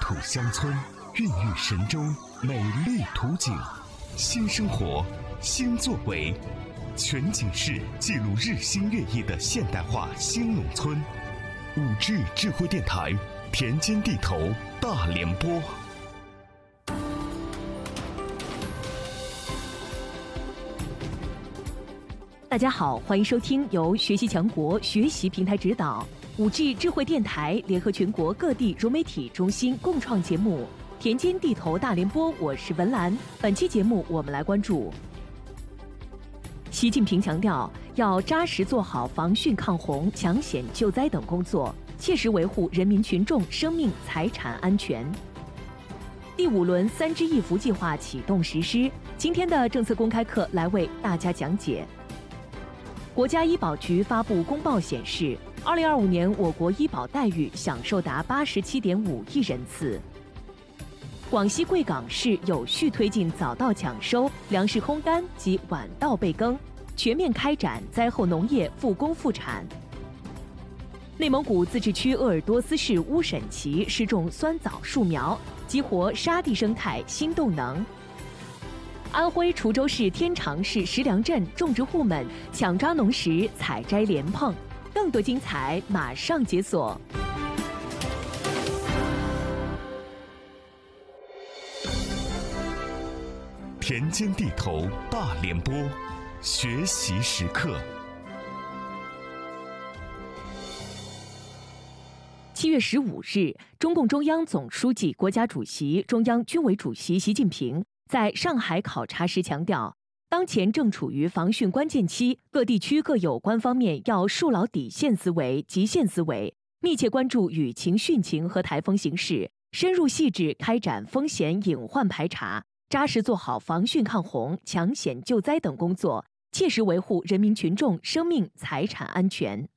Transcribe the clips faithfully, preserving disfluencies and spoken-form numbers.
土乡村，孕育神州美丽图景，新生活，新作为，全景式记录日新月异的现代化新农村。五 G 智慧电台，田间地头大联播。 大家好，欢迎收听由学习强国学习平台指导，五 G 智慧电台联合全国各地融媒体中心共创节目《田间地头大联播》，我是文兰。本期节目我们来关注，习近平强调要扎实做好防汛抗洪、抢险救灾等工作，切实维护人民群众生命财产安全。第五轮三支一扶计划启动实施，今天的政策公开课来为大家讲解。国家医保局发布公报显示，二零二五年我国医保待遇享受达八十七点五亿人次。广西贵港市有序推进早稻抢收、粮食烘干及晚稻备耕，全面开展灾后农业复工复产。内蒙古自治区鄂尔多斯市乌审旗施种酸枣树苗，激活沙地生态新动能。安徽滁州市天长市石梁镇种植户们抢抓农时采摘莲蓬，更多精彩马上解锁。 田间地头大联播，学习时刻。 七月十五日，中共中央总书记、国家主席、中央军委主席习近平在上海考察时强调，当前正处于防汛关键期，各地区各有关方面要树牢底线思维、极限思维，密切关注雨情、汛情和台风形势，深入细致开展风险隐患排查，扎实做好防汛抗洪、抢险救灾等工作，切实维护人民群众生命财产安全。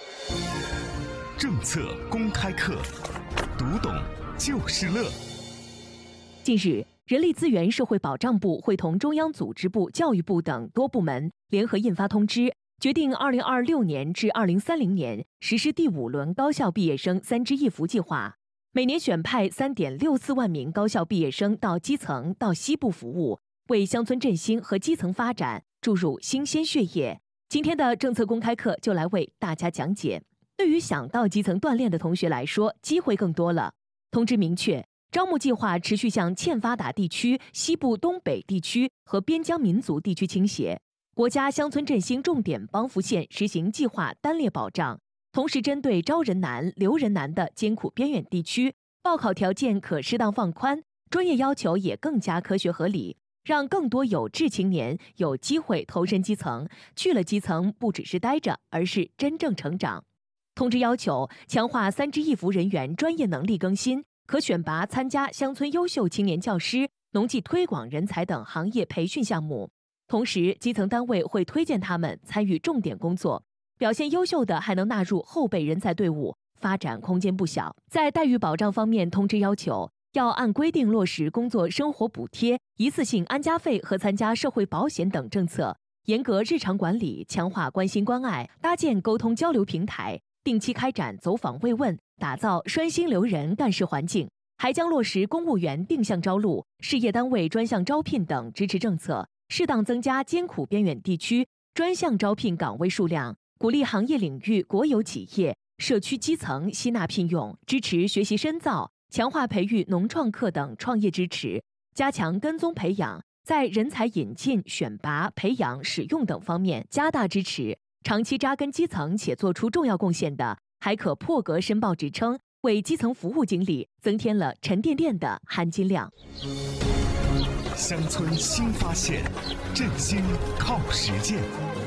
政策公开课，读懂就是乐。 近日，人力资源社会保障部会同中央组织部、教育部等多部门联合印发通知，决定二零二六年至二零三零年实施第五轮高校毕业生三支一扶计划，每年选派三点六四万名高校毕业生到基层、到西部服务，为乡村振兴和基层发展注入新鲜血液。今天的政策公开课就来为大家讲解。对于想到基层锻炼的同学来说，机会更多了。通知明确，招募计划持续向欠发达地区、西部东北地区和边疆民族地区倾斜。国家乡村振兴重点帮扶县实行计划单列保障，同时针对招人难、留人难的艰苦边远地区，报考条件可适当放宽，专业要求也更加科学合理，让更多有志青年有机会投身基层，去了基层不只是待着，而是真正成长。通知要求强化三支一扶人员专业能力更新，可选拔参加乡村优秀青年教师、农技推广人才等行业培训项目。同时，基层单位会推荐他们参与重点工作，表现优秀的还能纳入后备人才队伍，发展空间不小。在待遇保障方面，通知要求要按规定落实工作生活补贴、一次性安家费和参加社会保险等政策，严格日常管理，强化关心关爱，搭建沟通交流平台，定期开展走访慰问，打造拴心留人干事环境。还将落实公务员定向招录、事业单位专项招聘等支持政策，适当增加艰苦边远地区专项招聘岗位数量，鼓励行业领域国有企业、社区基层吸纳聘用，支持学习深造，强化培育农创客等创业支持，加强跟踪培养，在人才引进、选拔、培养、使用等方面加大支持。长期扎根基层且做出重要贡献的，还可破格申报职称，为基层服务经理增添了沉甸甸的含金量。 乡村新发现，振兴靠实践。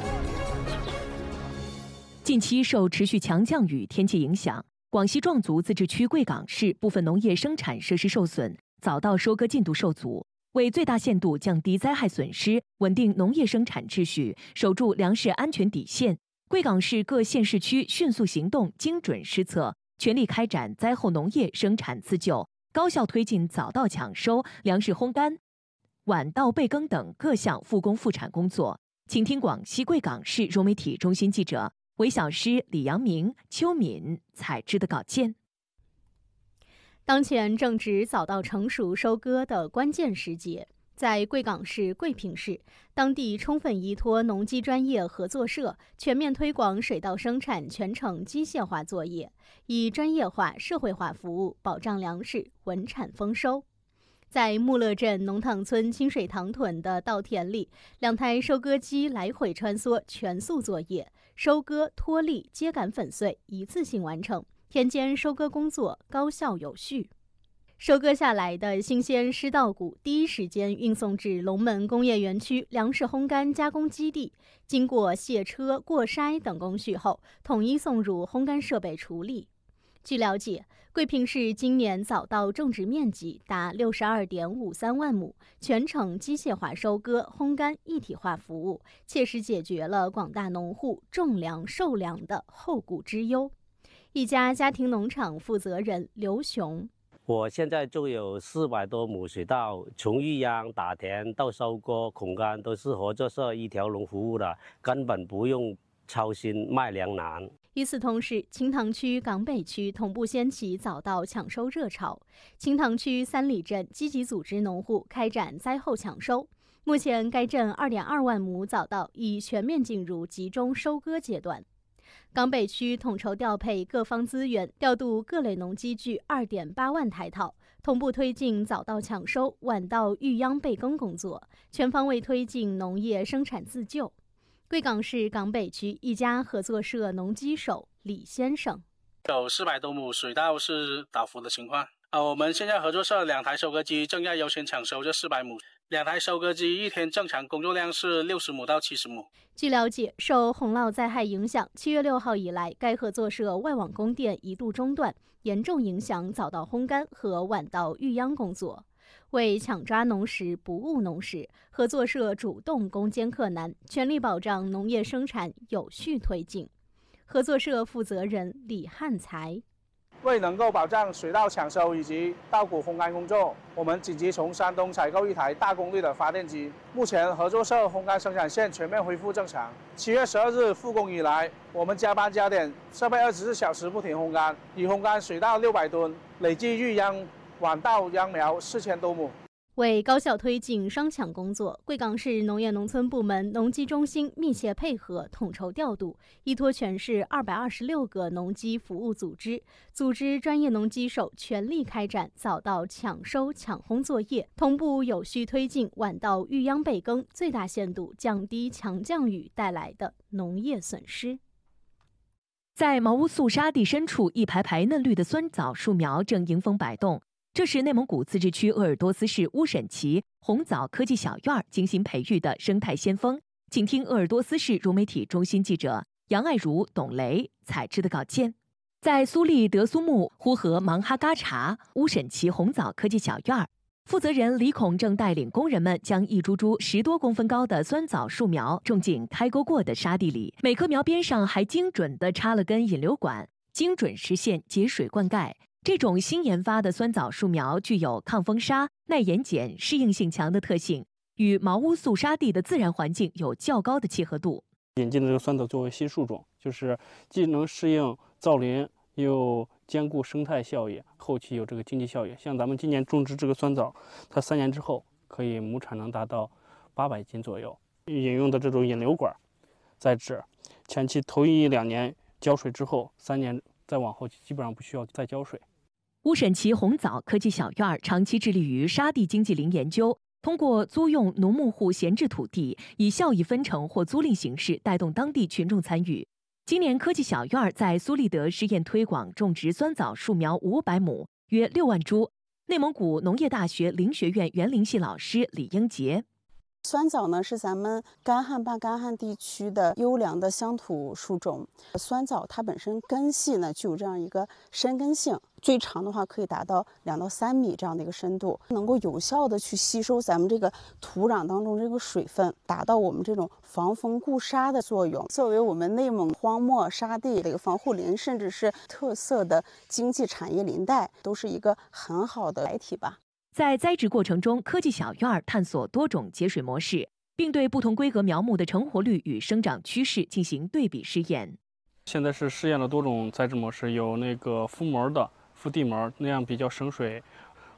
近期受持续强降雨天气影响，广西壮族自治区贵港市部分农业生产设施受损，早稻收割进度受阻。为最大限度降低灾害损失，稳定农业生产秩序，守住粮食安全底线，贵港市各县市区迅速行动，精准施策，全力开展灾后农业生产自救，高效推进早稻抢收、粮食烘干、晚稻备耕等各项复工复产工作。请听广西贵港市融媒体中心记者韦小诗、李阳明、邱敏采制的稿件。 当前正值早稻成熟收割的关键时节，在贵港市贵平市，当地充分依托农机专业合作社，全面推广水稻生产全程机械化作业，以专业化、社会化服务保障粮食稳产丰收。在木勒镇农塘村清水塘屯的稻田里，两台收割机来回穿梭，全速作业，收割、脱粒、秸秆粉碎一次性完成，田间收割工作高效有序。收割下来的新鲜湿稻谷第一时间运送至龙门工业园区粮食烘干加工基地，经过卸车、过筛等工序后，统一送入烘干设备处理。据了解，贵平市今年早稻种植面积达六十二点五三万亩，全程机械化收割、烘干一体化服务，切实解决了广大农户种粮售粮的后顾之忧。一家家庭农场负责人刘雄。 我现在种有四百多亩水稻，从育秧、打田到收割、控干都是合作社一条龙服务的，根本不用操心卖粮难。 与此同时，清塘区、港北区同步掀起早稻抢收热潮。清塘区三里镇积极组织农户开展灾后抢收。目前，该镇 二点二万亩早稻已全面进入集中收割阶段。港北区统筹调配各方资源，调度各类农机具 二点八万台套，同步推进早稻抢收、晚稻育秧备耕工作，全方位推进农业生产自救。贵港市港北区一家合作社农机手李先生， 有四百多亩水稻是倒伏的情况。呃，我们现在合作社两台收割机正在优先抢收这四百亩，两台收割机一天正常工作量是六十亩到七十亩。 据了解，受洪涝灾害影响，七月六号以来，该合作社外网供电一度中断，严重影响早稻烘干和晚稻育秧工作。为抢抓农时不误农时，合作社主动攻坚克难，全力保障农业生产有序推进。合作社负责人李汉才。 为能够保障水稻抢收以及稻谷烘干工作，我们紧急从山东采购一台大功率的发电机。目前合作社烘干生产线全面恢复正常。七月十二日复工以来，我们加班加点，设备二十四小时不停烘干，已烘干水稻六百吨，累计育秧晚稻秧苗四千多亩。 为高效推进双抢工作，贵港市农业农村部门农机中心密切配合，统筹调度，依托全市二百二十六个农机服务组织，组织专业农机手全力开展早稻抢收抢烘作业，同步有序推进晚稻育秧备耕，最大限度降低强降雨带来的农业损失。 在茅屋肃沙地深处，一排排嫩绿的酸枣树苗正迎风摆动。这是内蒙古自治区鄂尔多斯市乌沈旗红枣科技小院精心培育的生态先锋。请听鄂尔多斯市融媒体中心记者杨爱如、董雷采制的稿件。在苏力德苏木呼和芒哈嘎查乌沈旗红枣科技小院，负责人李孔正带领工人们将一株株十多公分高的酸枣树苗种进开沟过的沙地里，每棵苗边上还精准地插了根引流管，精准实现节水灌溉。这种新研发的酸枣树苗具有抗风沙、耐盐碱、适应性强的特性，与茅屋肃沙地的自然环境有较高的契合度。 引进的这个酸枣作为新树种，就是既能适应造林，又兼顾生态效益，后期有这个经济效益。像咱们今年种植这个酸枣，它三年之后可以亩产能达到八百斤左右。引用的这种引流管栽植，前期头一两年浇水之后，三年再往后基本上不需要再浇水。 乌沈旗红枣科技小院长期致力于沙地经济林研究，通过租用农牧户闲置土地，以效益分成或租赁形式带动当地群众参与。今年科技小院在苏力德试验推广种植酸枣树苗五百亩，约六万株。内蒙古农业大学林学院园林系老师李英杰。 酸枣呢是咱们干旱半干旱地区的优良的乡土树种。酸枣它本身根系呢具有这样一个深根性，最长的话可以达到两到三米这样的一个深度，能够有效的去吸收咱们这个土壤当中这个水分，达到我们这种防风固沙的作用。作为我们内蒙荒漠沙地的一个防护林，甚至是特色的经济产业林带，都是一个很好的载体吧。 在栽植过程中，科技小院探索多种节水模式，并对不同规格苗木的成活率与生长趋势进行对比试验。 现在是试验了多种栽植模式，有那个覆膜的、 覆地膜，那样比较省水，